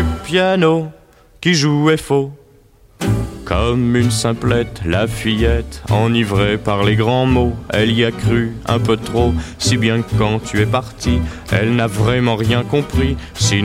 du piano qui jouait faux. Comme une simplette, la fillette, enivrée par les grands mots, elle y a cru un peu trop, si bien que quand tu es parti, elle n'a vraiment rien compris.